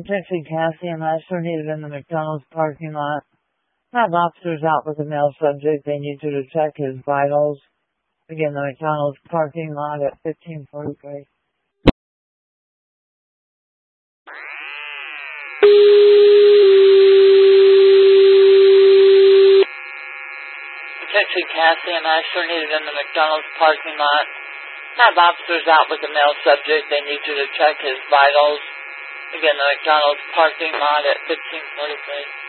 Texting Cassie and Asher needed in the McDonald's parking lot. Have officers out with a male subject. They need you to check his vitals. Again, the McDonald's parking lot at 1543. Texting Cassie and Asher needed in the McDonald's parking lot. Have officers out with a male subject. They need you to check his vitals. Again, the McDonald's parking lot at 1543.